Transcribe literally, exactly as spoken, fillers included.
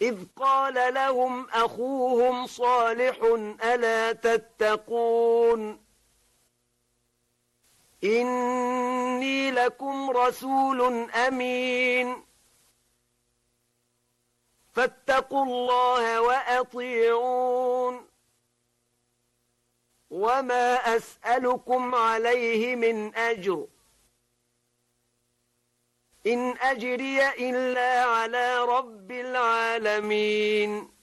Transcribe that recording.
إذ قال لهم أخوهم صالح ألا تتقون إني لكم رسول أمين فاتقوا الله وأطيعون وما أسألكم عليه من أجر إن أجري إلا على رب العالمين